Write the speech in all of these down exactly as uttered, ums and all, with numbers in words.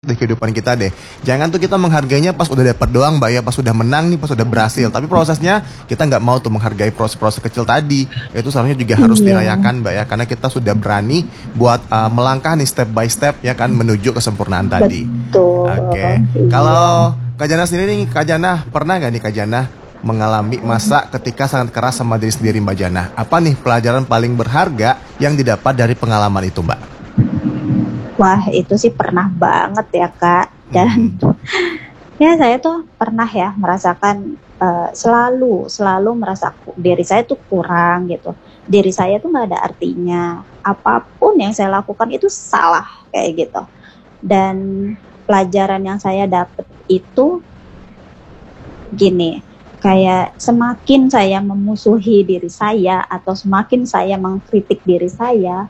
Di kehidupan kita deh. Jangan tuh kita menghargainya pas udah dapat doang, Mbak ya, pas udah menang nih, pas udah berhasil. Tapi prosesnya kita nggak mau tuh menghargai proses-proses kecil tadi. Itu seharusnya juga harus Iya, dirayakan, Mbak ya, karena kita sudah berani buat uh, melangkah nih step by step ya kan menuju kesempurnaan tadi. betul. Oke. Iya. Kalau Kak Jana sendiri nih, Kak Jana pernah nggak nih Kak Jana mengalami masa ketika sangat keras sama diri sendiri, Mbak Jana? Apa nih pelajaran paling berharga yang didapat dari pengalaman itu, Mbak? Wah, itu sih pernah banget ya, Kak. Dan Hmm. ya saya tuh pernah ya merasakan eh, selalu selalu merasa ku- diri saya tuh kurang gitu. Diri saya tuh nggak ada artinya. Apapun yang saya lakukan itu salah kayak gitu. Dan pelajaran yang saya dapat itu gini, kayak semakin saya memusuhi diri saya atau semakin saya mengkritik diri saya,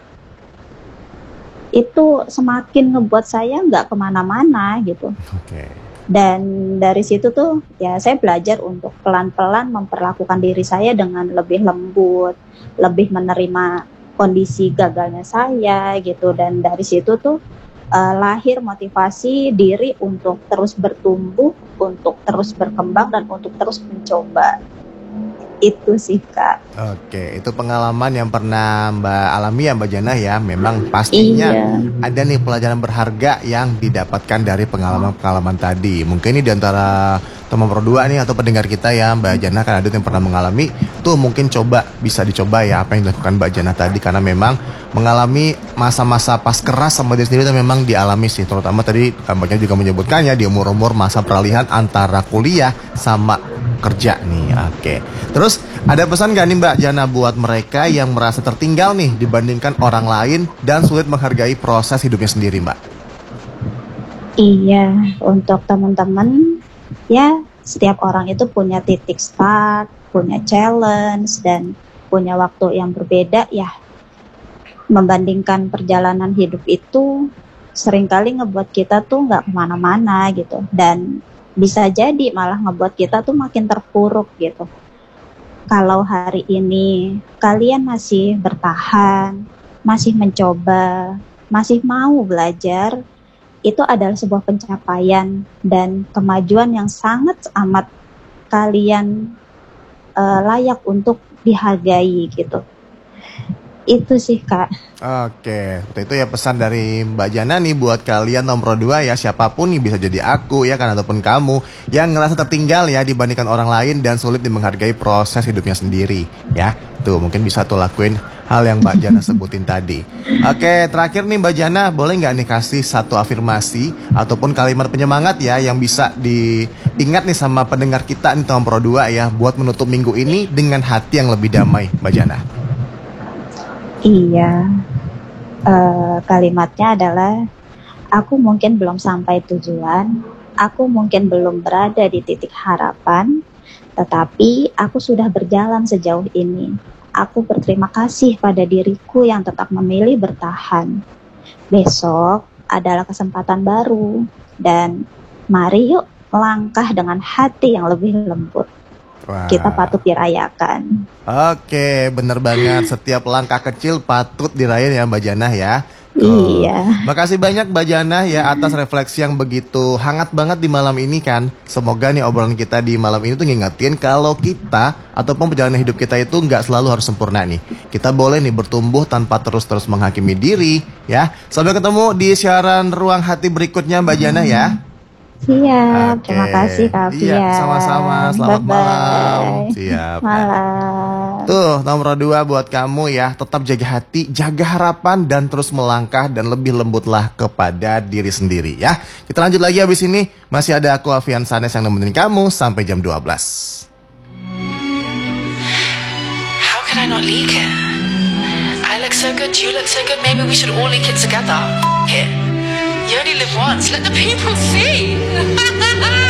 itu semakin ngebuat saya nggak kemana-mana gitu. Oke. Dan dari situ tuh ya saya belajar untuk pelan-pelan memperlakukan diri saya dengan lebih lembut, lebih menerima kondisi gagalnya saya gitu. Dan dari situ tuh eh, lahir motivasi diri untuk terus bertumbuh, untuk terus berkembang dan untuk terus mencoba. Itu sih, Kak. Oke, itu pengalaman yang pernah Mbak alami ya Mbak Jana ya. Memang pastinya Iya. ada nih pelajaran berharga yang didapatkan dari pengalaman-pengalaman tadi. Mungkin ini diantara teman berdua nih atau pendengar kita ya Mbak Jana kan ada yang pernah mengalami. Tuh mungkin coba bisa dicoba ya apa yang dilakukan Mbak Jana tadi. Karena memang mengalami masa-masa pas keras sama diri sendiri itu memang dialami sih. Terutama tadi Mbak Jana juga menyebutkannya di umur-umur masa peralihan antara kuliah sama kerja nih. Oke. Terus ada pesan gak nih Mbak Jana buat mereka yang merasa tertinggal nih dibandingkan orang lain dan sulit menghargai proses hidupnya sendiri, Mbak? Iya, untuk teman-teman, ya setiap orang itu punya titik start, punya challenge, dan punya waktu yang berbeda ya. Membandingkan perjalanan hidup itu seringkali ngebuat kita tuh nggak kemana-mana gitu. Dan bisa jadi malah ngebuat kita tuh makin terpuruk gitu. Kalau hari ini kalian masih bertahan, masih mencoba, masih mau belajar, itu adalah sebuah pencapaian dan kemajuan yang sangat amat kalian eh, layak untuk dihargai gitu. Itu sih, Kak. Oke, itu ya pesan dari Mbak Jana nih buat kalian nomor dua ya, siapapun nih bisa jadi aku ya kan ataupun kamu yang ngerasa tertinggal ya dibandingkan orang lain dan sulit nih menghargai proses hidupnya sendiri ya. Tuh mungkin bisa tuh lakuin hal yang Mbak Jana sebutin tadi. Oke, terakhir nih Mbak Jana boleh nggak nih kasih satu afirmasi ataupun kalimat penyemangat ya yang bisa diingat nih sama pendengar kita nih nomor dua ya buat menutup minggu ini dengan hati yang lebih damai, Mbak Jana. Iya, eh, kalimatnya adalah aku mungkin belum sampai tujuan, aku mungkin belum berada di titik harapan, tetapi aku sudah berjalan sejauh ini. Aku berterima kasih pada diriku yang tetap memilih bertahan. Besok adalah kesempatan baru, dan mari yuk melangkah dengan hati yang lebih lembut. Kita Wah. patut dirayakan. Oke, bener banget. Setiap langkah kecil patut dirayain ya Mbak Jana ya. Tuh. Iya, Makasih banyak Mbak Jana ya atas refleksi yang begitu hangat banget di malam ini kan. Semoga nih obrolan kita di malam ini tuh ngingetin kalau kita ataupun perjalanan hidup kita itu nggak selalu harus sempurna nih. Kita boleh nih bertumbuh tanpa terus-terus menghakimi diri ya. Sampai ketemu di siaran Ruang Hati berikutnya Mbak Jana ya. siap. Oke. Terima kasih, Kak Iya, sama-sama. Fian. Selamat malam. Bye-bye. Siap. Malam. Tuh, nomor dua buat kamu ya. Tetap jaga hati, jaga harapan, dan terus melangkah dan lebih lembutlah kepada diri sendiri ya. Kita lanjut lagi habis ini. Masih ada aku, Afian Sanes, yang nemenin kamu sampai jam dua belas. How can I not leak it? I look so good, you look so good, maybe we should all leak it together. Here. You only live once, let the people see.